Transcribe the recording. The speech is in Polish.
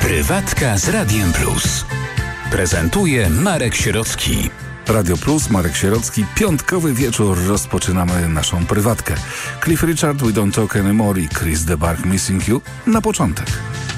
Prywatka z Radiem Plus. Prezentuje Marek Sierocki. Radio Plus, Marek Sierocki. Piątkowy wieczór rozpoczynamy naszą prywatkę. Cliff Richard, We Don't Talk Anymore i Chris de Burgh, Missing You na początek.